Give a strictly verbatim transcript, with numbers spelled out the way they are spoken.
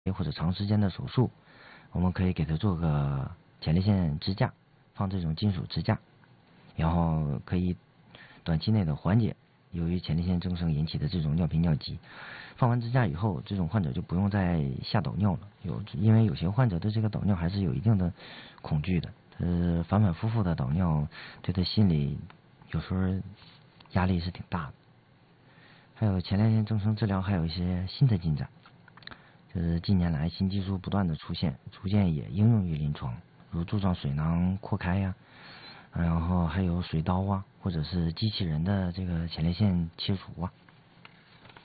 或者长时间的手术，我们可以给他做个前列腺支架，放这种金属支架，然后可以短期内的缓解由于前列腺增生引起的这种尿频尿急。放完支架以后，这种患者就不用再下导尿了。有因为有些患者对这个导尿还是有一定的恐惧的，呃，反反复复的导尿对他心里有时候压力是挺大的。还有前列腺增生治疗还有一些新的进展，就是近年来新技术不断的出现，逐渐也应用于临床，如柱状水囊扩开呀、啊，然后还有水刀啊，或者是机器人的这个前列腺切除啊。